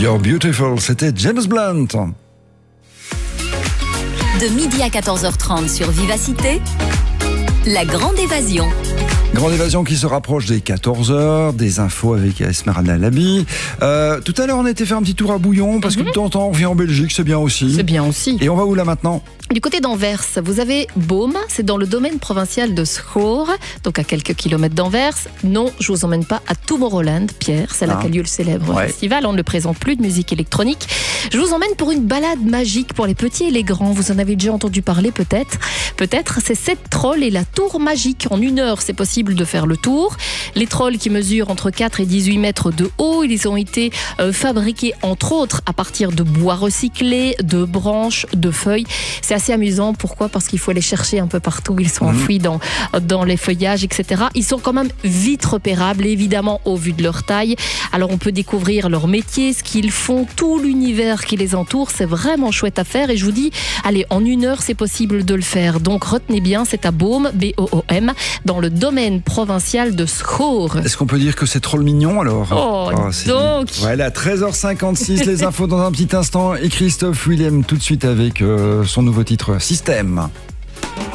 You're Beautiful, c'était James Blunt. De midi à 14h30 sur Vivacité, la grande évasion. Grande évasion qui se rapproche des 14h, des infos avec Esmeralda Labi. Tout à l'heure, on a été faire un petit tour à Bouillon parce que de temps en temps, on revient en Belgique, c'est bien aussi. C'est bien aussi. Et on va où là maintenant ? Du côté d'Anvers, vous avez Boom, c'est dans le domaine provincial de Schoor, donc à quelques kilomètres d'Anvers. Non, je vous emmène pas à Tomorrowland, Pierre, c'est là qu'a lieu le célèbre festival. On ne présente plus de musique électronique. Je vous emmène pour une balade magique pour les petits et les grands. Vous en avez déjà entendu parler peut-être. Peut-être, c'est 7 trolls et la tour magique. En 1 heure, c'est possible de faire le tour. Les trolls qui mesurent entre 4 et 18 mètres de haut, ils ont été fabriqués entre autres à partir de bois recyclés, de branches, de feuilles. C'est assez amusant. Pourquoi ? Parce qu'il faut les chercher un peu partout. Ils sont enfouis dans les feuillages, etc. Ils sont quand même vite repérables, évidemment, au vu de leur taille. Alors, on peut découvrir leur métier, ce qu'ils font, tout l'univers qui les entoure. C'est vraiment chouette à faire. Et je vous dis, allez, en 1 heure, c'est possible de le faire. Donc, retenez bien, c'est à Boom, B-O-O-M, dans le domaine provincial de Schoor. Est-ce qu'on peut dire que c'est trop mignon alors ? Donc voilà, 13h56, les infos dans un petit instant. Et Christophe Willem tout de suite avec son nouveau titre Système.